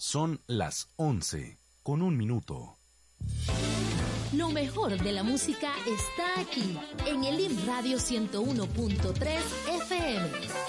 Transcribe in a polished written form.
Son las 11:01. Lo mejor de la música está aquí, en el IM Radio 101.3 FM.